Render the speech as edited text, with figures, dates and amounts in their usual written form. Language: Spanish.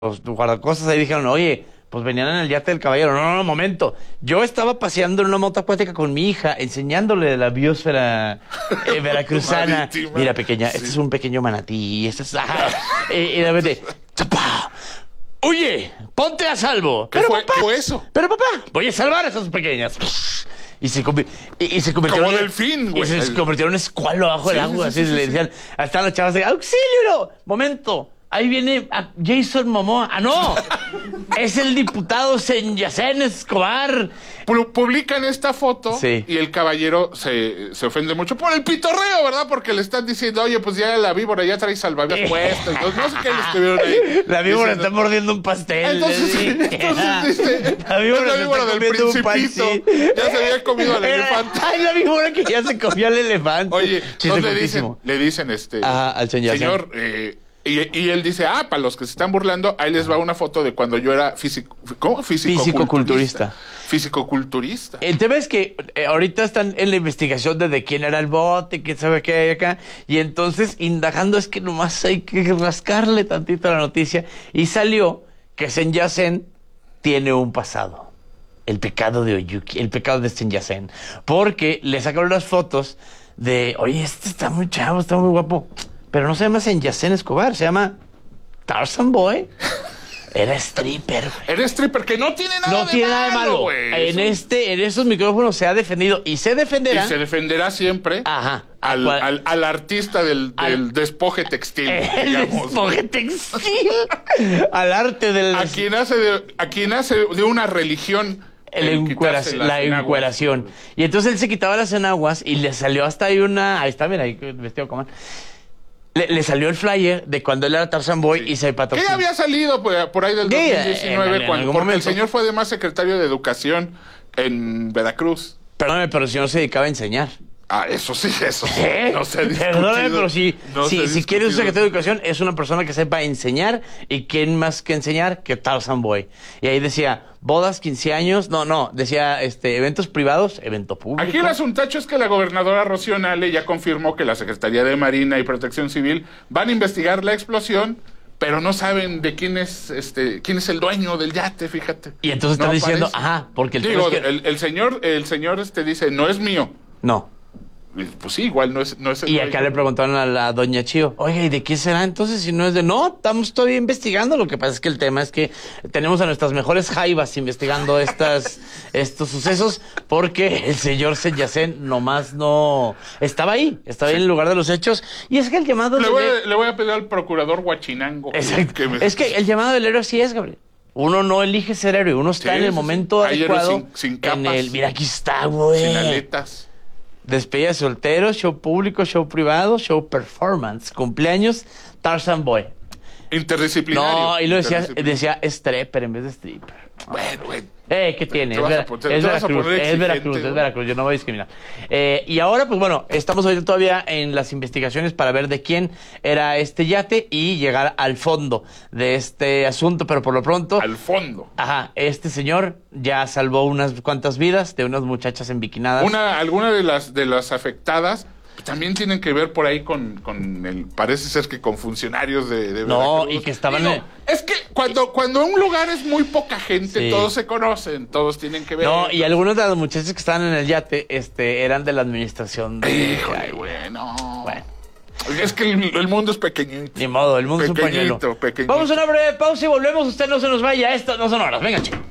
los guardacostas ahí dijeron, oye, pues venían en el yate del caballero. No, no, no, momento. Yo estaba paseando en una moto acuática con mi hija, enseñándole de la biosfera veracruzana. Marítima. Mira, pequeña, Sí. este es un pequeño manatí, este es... ajá. Y de repente, ¡chapa! ¡Oye! ¡Ponte a salvo! ¿Qué fue eso? Pero papá, voy a salvar a esas pequeñas. Y se convirtió Como en... delfín, güey. Y se convirtió en un escualo bajo el Sí, agua. sí, Así sí, le sí. decían, hasta las chavas de ¡auxilio! Momento. Ahí viene Jason Momoa. ¡Ah, no! Es el diputado Senyacén Escobar. Publican esta foto Sí. y el caballero se ofende mucho por el pitorreo, ¿verdad? Porque le están diciendo, oye, pues ya la víbora ya trae salvavidas puestas. Entonces, no sé qué le escribieron ahí. La víbora Diciendo- está mordiendo un pastel. Entonces dice, la víbora, es la se víbora está del comiendo un pan, Principito. sí. Ya se había comido al elefante. Ay, la víbora que ya se comió al elefante. Oye, Chiste entonces cortísimo. le dicen Ajá, al señor señor, y él dice, para los que se están burlando, ahí les va una foto de cuando yo era Fisicoculturista. Fisicoculturista. El tema es que ahorita están en la investigación de quién era el bote, quién sabe qué hay acá, y entonces indagando es que nomás hay que rascarle tantito a la noticia, y salió que Senyacén tiene un pasado. El pecado de Oyuki, el pecado de Senyacén. Porque le sacaron las fotos de, oye, este está muy chavo, está muy guapo, pero no se llama Senyacén Escobar, se llama Tarzan Boy. Era stripper, güey. Era stripper, que no tiene nada No tiene nada de malo. güey. En esos micrófonos se ha defendido y se defenderá. Y se defenderá siempre Ajá. al artista del despoje textil, El digamos. despoje textil. Al arte del A quien hace de una religión el quitarse las la enaguas. encueración. Y entonces él se quitaba las enaguas y le salió hasta ahí una... Ahí está, mira, ahí vestido como... Le salió el flyer de cuando él era Tarzan Boy y se Que patrocinó. ya había salido por ahí del Sí, 2019, en porque algún el momento. señor fue además secretario de Educación en Veracruz. Perdóname, pero si no se dedicaba a enseñar. Eso sí, eso sí. ¿Eh? No se ha discutido. Perdóname, pero si quieres un discutido. secretario de educación, es una persona que sepa enseñar. ¿Y quién más que enseñar que Tarzan Boy? Y ahí decía, bodas, 15 años. No, decía eventos privados, evento público. Aquí el asuntacho es que la gobernadora Rocío Nale ya confirmó que la Secretaría de Marina y Protección Civil van a investigar la explosión, pero no saben de quién es el dueño del yate, fíjate. Y entonces No están diciendo, aparece. porque el Digo, tema es que... el señor dice, no es mío. No. Pues sí, igual no es el Y dueño. acá le preguntaron a la doña Chío, oiga, ¿y de qué será entonces si no es de...? No, estamos todavía investigando. Lo que pasa es que el tema es que tenemos a nuestras mejores jaivas investigando estos sucesos porque el señor Senyacén nomás no... Estaba ahí en el lugar de los hechos. Y es que el llamado... Le voy a pedir al procurador Huachinango. Exacto. Es que el llamado del héroe así es, Gabriel. Uno no elige ser héroe, uno está Sí, en el sí, momento sí. Hay héroes adecuado. sin capas. Mira, aquí está, güey. Sin aletas. Despedida de solteros, show público, show privado, show performance, cumpleaños, Tarzan Boy. Interdisciplinario. No, y lo decía Interdisciplinario. stripper en vez de stripper. Bueno, güey. ¿Qué tiene? Te vas a poner Es exigente, Veracruz, güey. es Veracruz, yo no voy a discriminar. Y ahora, pues bueno, estamos ahorita todavía en las investigaciones para ver de quién era este yate y llegar al fondo de este asunto, pero por lo pronto... Al fondo. Ajá, este señor ya salvó unas cuantas vidas de unas muchachas enbiquinadas. Alguna de las afectadas también tienen que ver por ahí con el, parece ser que con funcionarios de No, Veracruz. y que estaban... Digo, es que cuando un lugar es muy poca gente, Sí. todos se conocen, todos tienen que ver. No, y algunos de las muchachas que estaban en el yate eran de la administración de... Híjole, bueno. Bueno. Es que el mundo es pequeñito. Ni modo, el mundo es un pañuelo. Pequeñito. Vamos a una breve pausa y volvemos. Usted no se nos vaya. Esto no son horas. Venga, chico.